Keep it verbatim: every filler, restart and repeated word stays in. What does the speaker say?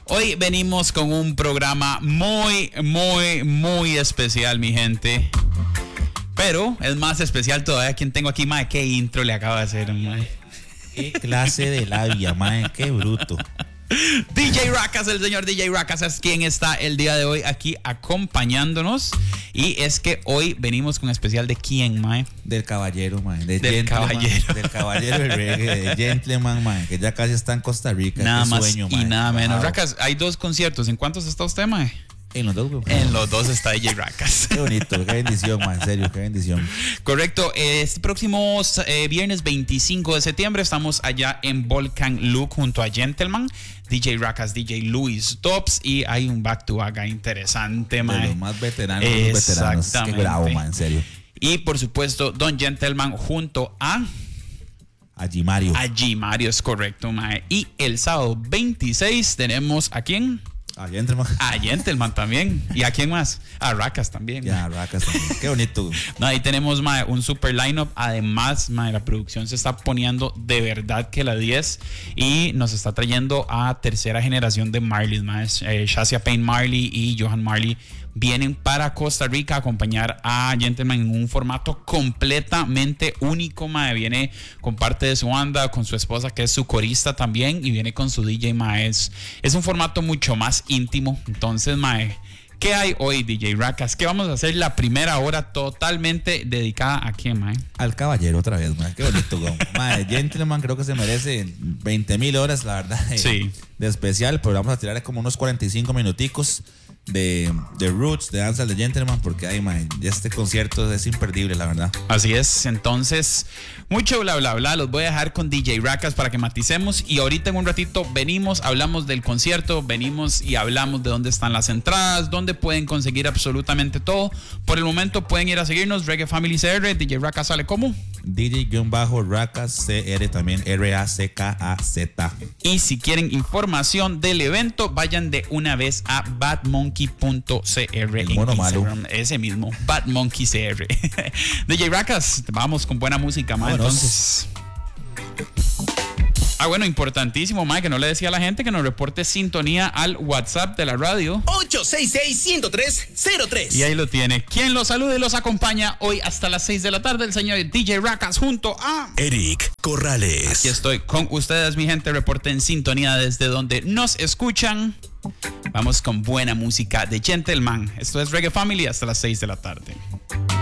Hoy venimos con un programa muy, muy, muy especial, mi gente. Pero es más especial todavía quien tengo aquí, mae. ¿Qué intro le acaba de hacer, mae? Qué clase de labia, mae. Qué bruto. D J Rackas, el señor D J Rackas es quien está el día de hoy aquí acompañándonos. Y es que hoy venimos con especial de quién, mae. Del caballero, mae. De del caballero. Del caballero del reggae, de Gentleman, mae. Que ya casi está en Costa Rica. Nada Qué más sueño, y mae. nada menos. Wow. Rackas, hay dos conciertos. ¿En cuántos está usted, mae? En los dos, güey. En los dos está D J Rackas. Qué bonito, qué bendición, man, en serio, qué bendición. Correcto, este próximo eh, viernes veinticinco de septiembre estamos allá en Volcan Look junto a Gentleman, D J Rackas, D J Luis Tops y hay un back to back interesante, man. De los más veteranos, de los veteranos. Qué bravo, man, en serio. Y por supuesto, Don Gentleman junto a a G Mario. A G Mario, es correcto, man. Y el sábado veintiséis tenemos ¿a quién? A Gentleman. A Gentleman también. ¿Y a quién más? A Rackas también. Ya, a Rackas también. Qué bonito. No, ahí tenemos, mae, un super lineup. Además, mae, la producción se está poniendo de verdad que la diez y nos está trayendo a tercera generación de Marleys, mae. Eh, Shazia Payne Marley y Johan Marley vienen para Costa Rica a acompañar a Gentleman en un formato completamente único, mae. Viene con parte de su banda, con su esposa que es su corista también y viene con su D J, mae. Es, es un formato mucho más íntimo. Entonces, mae, ¿qué hay hoy, D J Rackas? ¿Qué vamos a hacer la primera hora totalmente dedicada a quién, mae? Al caballero otra vez, mae. Qué bonito, güey. Mae, Gentleman creo que se merece veinte mil horas, la verdad. Sí. De especial, pero vamos a tirar como unos cuarenta y cinco minuticos de, de Roots, de danza de Gentleman, porque ay, mae, este concierto es imperdible, la verdad. Así es, entonces, mucho bla bla bla, los voy a dejar con D J Rackas para que maticemos y ahorita en un ratito venimos, hablamos del concierto, venimos y hablamos de dónde están las entradas, dónde pueden conseguir absolutamente todo. Por el momento pueden ir a seguirnos, Reggae Family C R, D J Rackas sale como D J-Rackas C R también, R A C K A Z. Y si quieren información del evento, vayan de una vez a bad monkey punto c r el mono en malo. Instagram, ese mismo, Bad Monkey C R. D J Rackas, vamos con buena música, man. Bueno, entonces. Ah, bueno, importantísimo, Mike, que no le decía a la gente que nos reporte sintonía al WhatsApp de la radio. ocho seis seis, uno cero tres, cero tres. Y ahí lo tiene. Quien los saluda y los acompaña hoy hasta las seis de la tarde, el señor D J Rackas junto a Eric Corrales. Aquí estoy con ustedes, mi gente. Reporten sintonía desde donde nos escuchan. Vamos con buena música de Gentleman. Esto es Reggae Family hasta las seis de la tarde.